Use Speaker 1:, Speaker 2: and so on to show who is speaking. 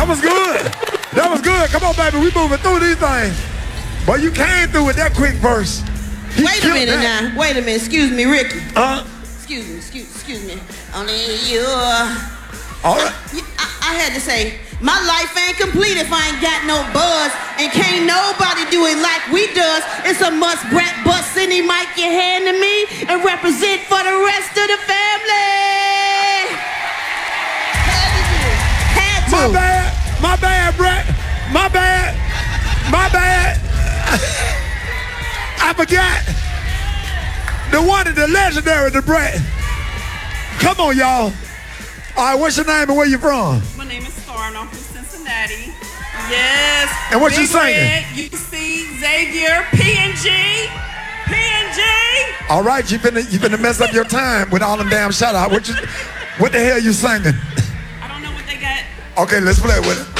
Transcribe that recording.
Speaker 1: That was good. That was good. Come on, baby. We moving through these things. But you came through with that quick verse.
Speaker 2: Wait a minute now. Wait a minute. Excuse me, Ricky.
Speaker 1: Excuse
Speaker 2: me. Excuse me. Only you.
Speaker 1: All right.
Speaker 2: I had to say, my life ain't complete if I ain't got no buzz, and can't nobody do it like we does. It's a must. Brat bust any mic you hand to me and represent for the rest of the family. Had to.
Speaker 1: My bad, Brat. My bad. I forgot. The one and the legendary, the Brat. Come on, y'all. All right, what's your name and where you from?
Speaker 3: My name is Storm. I'm from Cincinnati. Yes.
Speaker 1: And what you singing?
Speaker 3: Red, UC, Xavier, PNG.
Speaker 1: All right, you finna mess up your time with all them damn shout out. What the hell you singing?
Speaker 3: I don't know what they got.
Speaker 1: Okay, let's play with it.